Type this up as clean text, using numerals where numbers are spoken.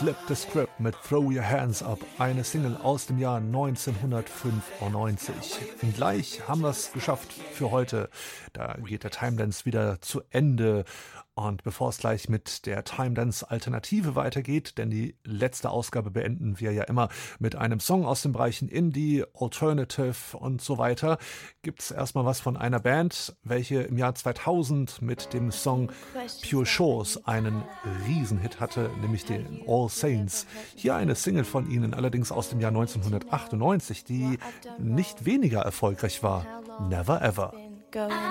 Flip the Script mit Throw Your Hands Up, eine Single aus dem Jahr 1995. Und gleich haben wir es geschafft für heute. Da geht der Time Dance wieder zu Ende. Und bevor es gleich mit der Time Dance Alternative weitergeht, denn die letzte Ausgabe beenden wir ja immer mit einem Song aus den Bereichen Indie, Alternative und so weiter, gibt es erstmal was von einer Band, welche im Jahr 2000 mit dem Song Pure Shores einen Riesenhit hatte, nämlich den All Saints. Hier eine Single von ihnen, allerdings aus dem Jahr 1998, die nicht weniger erfolgreich war. Never Ever.